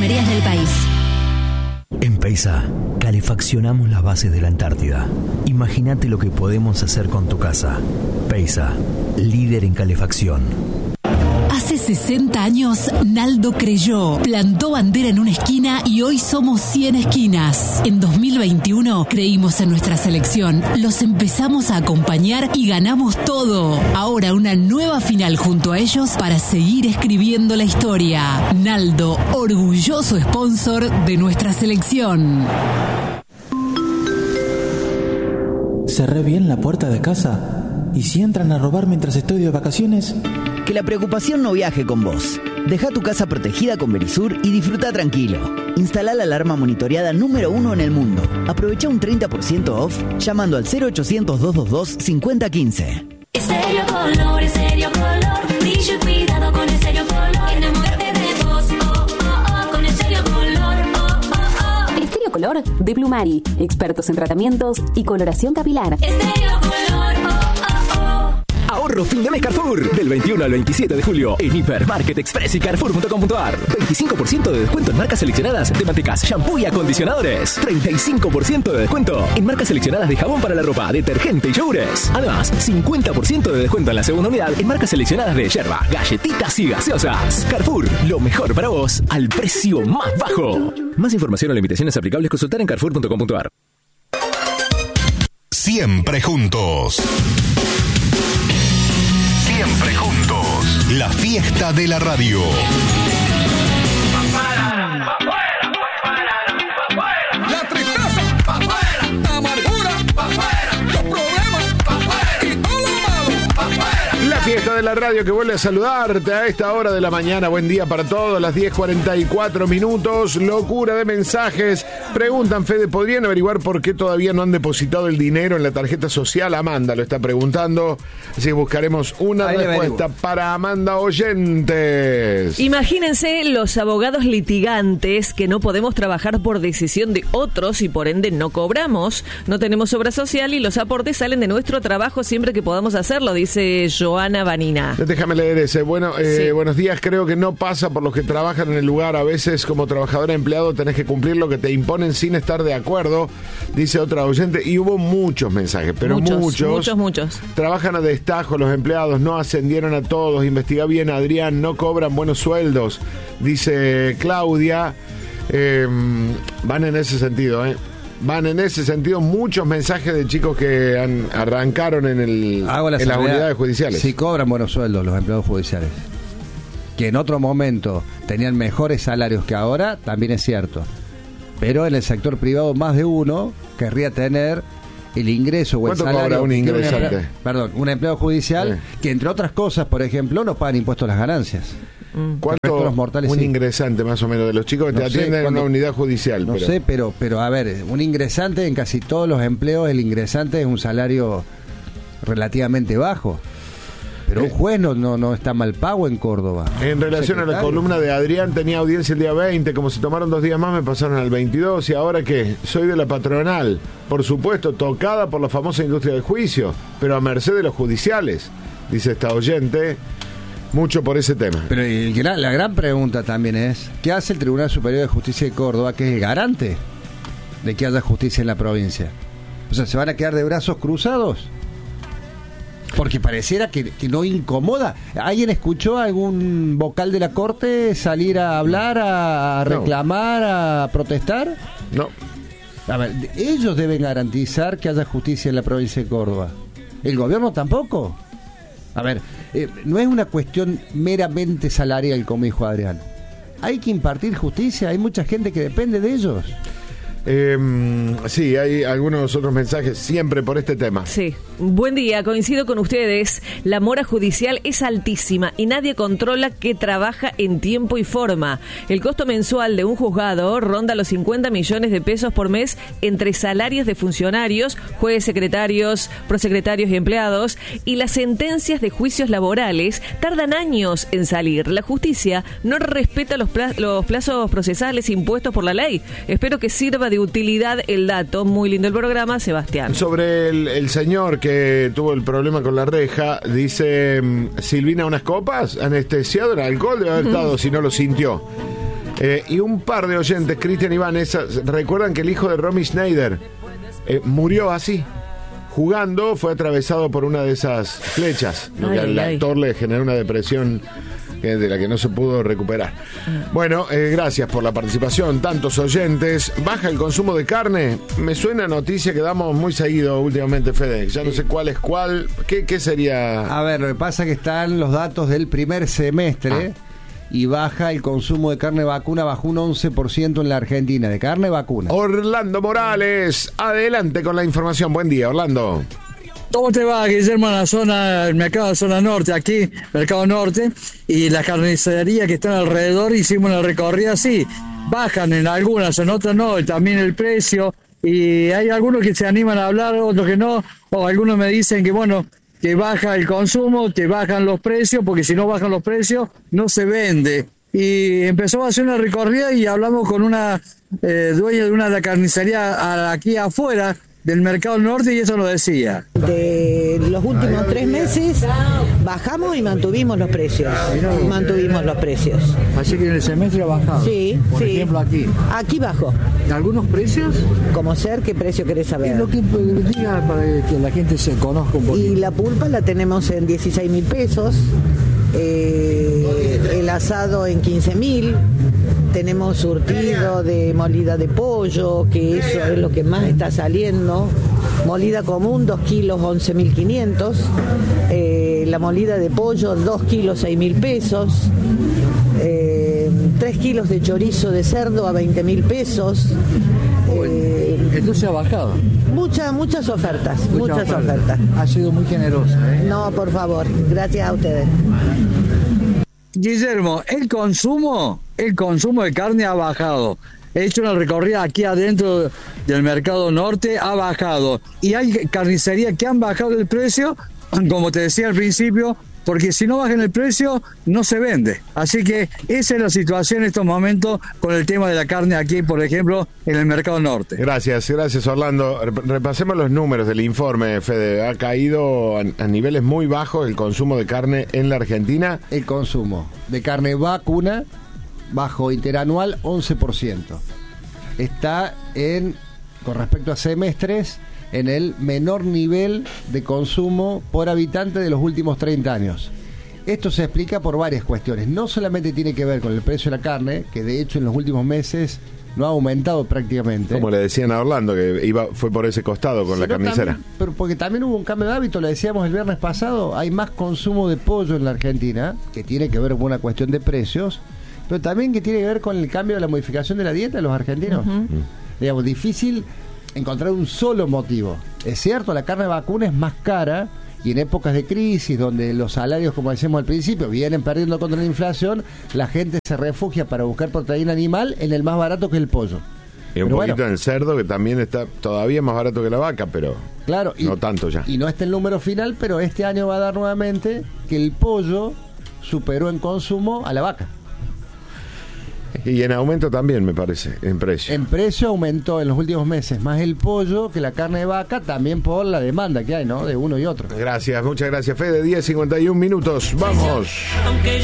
refinerías del país. En Peisa, calefaccionamos las bases de la Antártida. Imagínate lo que podemos hacer con tu casa. Peisa, líder en calefacción. Hace 60 años, Naldo creyó, plantó bandera en una esquina y hoy somos 100 esquinas. En 2021 creímos en nuestra selección, los empezamos a acompañar y ganamos todo. Ahora una nueva final junto a ellos para seguir escribiendo la historia. Naldo, orgulloso sponsor de nuestra selección. Cerré bien la puerta de casa. ¿Y si entran a robar mientras estoy de vacaciones? Que la preocupación no viaje con vos. Deja tu casa protegida con Verisur y disfruta tranquilo. Instala la alarma monitoreada número 1 en el mundo. Aprovecha un 30% off llamando al 0800-222-5015. Estéreo Color, Estéreo Color. Brillo y cuidado con Estéreo Color. Enamórate de vos, oh, oh, oh, con Estéreo Color, oh, oh, oh. Estéreo Color de Blumari. Expertos en tratamientos y coloración capilar. Estéreo Color, oh, oh, oh. Ahorro fin de mes Carrefour. Del 21 al 27 de julio en Hipermarket Express y Carrefour.com.ar. 25% de descuento en marcas seleccionadas de mantecas, shampoo y acondicionadores. 35% de descuento en marcas seleccionadas de jabón para la ropa, detergente y yogures. Además, 50% de descuento en la segunda unidad en marcas seleccionadas de yerba, galletitas y gaseosas. Carrefour, lo mejor para vos al precio más bajo. Más información o limitaciones aplicables consultar en Carrefour.com.ar. Siempre juntos. Siempre juntos. La fiesta de la radio. La tristeza, pa' afuera. La amargura, pa' afuera. Los problemas, pa' afuera. Y todo lo malo, pa' afuera. La fiesta de la radio que vuelve a saludarte a esta hora de la mañana. Buen día para todos, las 10:44 minutos. Locura de mensajes. Preguntan, Fede, ¿podrían averiguar por qué todavía no han depositado el dinero en la tarjeta social? Amanda lo está preguntando. Así que buscaremos una respuesta para Amanda Oyentes. Imagínense los abogados litigantes que no podemos trabajar por decisión de otros y por ende no cobramos. No tenemos obra social y los aportes salen de nuestro trabajo siempre que podamos hacerlo, dice Joana Vanina. Déjame leer ese. Bueno, Sí. Buenos días. Creo que no pasa por los que trabajan en el lugar. A veces, como trabajador empleado, tenés que cumplir lo que te imponen sin estar de acuerdo, dice otra oyente. Y hubo muchos mensajes, pero muchos. Trabajan a destajo los empleados, no ascendieron a todos. Investiga bien, Adrián, no cobran buenos sueldos, dice Claudia. Van en ese sentido, Van en ese sentido muchos mensajes de chicos que arrancaron en las unidades judiciales. Sí cobran buenos sueldos los empleados judiciales. Que en otro momento tenían mejores salarios que ahora, también es cierto. Pero en el sector privado más de uno querría tener el ingreso o el salario. ¿Cuánto cobra un ingresante? Un empleado judicial que, entre otras cosas, por ejemplo, no pagan impuestos a las ganancias. ¿Cuánto los mortales, un ingresante más o menos de los chicos que te atienden en una unidad judicial? No sé, pero a ver, un ingresante, en casi todos los empleos, el ingresante es un salario relativamente bajo. Pero un juez no está mal pago en Córdoba. En relación a la columna de Adrián, tenía audiencia el día 20, como se tomaron 2 días más, me pasaron al 22, y ahora ¿qué? Soy de la patronal, por supuesto, tocada por la famosa industria del juicio, pero a merced de los judiciales, dice esta oyente. Mucho por ese tema. Pero la gran pregunta también es, ¿qué hace el Tribunal Superior de Justicia de Córdoba, que es el garante de que haya justicia en la provincia? O sea, ¿se van a quedar de brazos cruzados? Porque pareciera que no incomoda. ¿Alguien escuchó a algún vocal de la Corte salir a hablar, a reclamar, a protestar? No. A ver, ellos deben garantizar que haya justicia en la provincia de Córdoba. ¿El gobierno tampoco? A ver, no es una cuestión meramente salarial, como dijo Adrián. Hay que impartir justicia, hay mucha gente que depende de ellos. Sí, hay algunos otros mensajes siempre por este tema. Sí, buen día, coincido con ustedes. La mora judicial es altísima y nadie controla que trabaja en tiempo y forma. El costo mensual de un juzgado ronda los 50 millones de pesos por mes entre salarios de funcionarios, jueces, secretarios, prosecretarios y empleados, y las sentencias de juicios laborales tardan años en salir. La justicia no respeta los plazos procesales impuestos por la ley. Espero que sirva de utilidad el dato. Muy lindo el programa, Sebastián. Sobre el señor que tuvo el problema con la reja, dice Silvina, unas copas, anestesiado en alcohol debe haber estado si no lo sintió. Y un par de oyentes, Cristian y Vanessa, recuerdan que el hijo de Romy Schneider murió así. Jugando, fue atravesado por una de esas flechas. Lo que al actor le generó una depresión de la que no se pudo recuperar. Bueno, gracias por la participación. Tantos oyentes. ¿Baja el consumo de carne? Me suena noticia que damos muy seguido últimamente, Fede. Ya no sé cuál es cuál. ¿Qué sería? A ver, lo que pasa es que están los datos del primer semestre. Y baja el consumo de carne vacuna, bajó un 11% en la Argentina, de carne vacuna. Orlando Morales, adelante con la información. Buen día, Orlando. ¿Cómo te va, Guillermo, en la zona, el mercado de zona norte, aquí, mercado norte, y las carnicerías que están alrededor? Hicimos una recorrida así, bajan en algunas, en otras no, y también el precio, y hay algunos que se animan a hablar, otros que no, o algunos me dicen que bueno, que baja el consumo, que bajan los precios, porque si no bajan los precios, no se vende. Y empezó a hacer una recorrida y hablamos con una dueña de una carnicería aquí afuera del mercado norte y eso nos decía. De los últimos 3 meses bajamos y mantuvimos los precios. Así que en el semestre ha bajado. Sí, Por ejemplo, aquí. Aquí bajó. ¿Algunos precios? ¿Cómo ser? ¿Qué precio querés saber? Es lo que diga para que la gente se conozca un poquito. Y la pulpa la tenemos en 16.000 pesos. El asado en 15.000. Tenemos surtido de molida de pollo, que eso es lo que más está saliendo. Molida común, 2 kilos, 11.500. La molida de pollo, 2 kilos, 6.000 pesos. 3 kilos de chorizo de cerdo a 20.000 pesos. Entonces ha bajado. Muchas ofertas. Ha sido muy generosa. No, por favor. Gracias a ustedes. Guillermo, el consumo de carne ha bajado. He hecho una recorrida aquí adentro del mercado norte, ha bajado. Y hay carnicerías que han bajado el precio, como te decía al principio, porque si no bajan el precio, no se vende. Así que esa es la situación en estos momentos con el tema de la carne aquí, por ejemplo, en el mercado norte. Gracias Orlando. Repasemos los números del informe, Fede. Ha caído a niveles muy bajos el consumo de carne en la Argentina. El consumo de carne vacuna bajo interanual 11%. Está con respecto a semestres, en el menor nivel de consumo por habitante de los últimos 30 años. Esto se explica por varias cuestiones. No solamente tiene que ver con el precio de la carne, que de hecho en los últimos meses no ha aumentado prácticamente. Como le decían a Orlando, que fue por ese costado con la carnicera. Pero porque también hubo un cambio de hábito, le decíamos el viernes pasado, hay más consumo de pollo en la Argentina, que tiene que ver con una cuestión de precios, pero también que tiene que ver con el cambio de la modificación de la dieta de los argentinos. Digamos, difícil encontrar un solo motivo. Es cierto, la carne vacuna es más cara y en épocas de crisis donde los salarios, como decíamos al principio, vienen perdiendo contra la inflación, la gente se refugia para buscar proteína animal en el más barato que el pollo. Y un poquito en el cerdo, que también está todavía más barato que la vaca, pero claro, no tanto ya. Y no está el número final, pero este año va a dar nuevamente que el pollo superó en consumo a la vaca. Y en aumento también, me parece, en precio. En precio aumentó en los últimos meses más el pollo que la carne de vaca, también por la demanda que hay, ¿no? De uno y otro. Gracias, muchas gracias, Fede. 10:51. Vamos.